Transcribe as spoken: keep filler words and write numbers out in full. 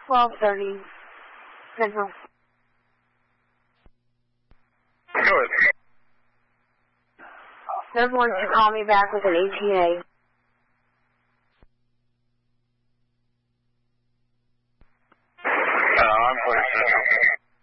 twelve thirty Central. Good. They're going to call me back with an E T A.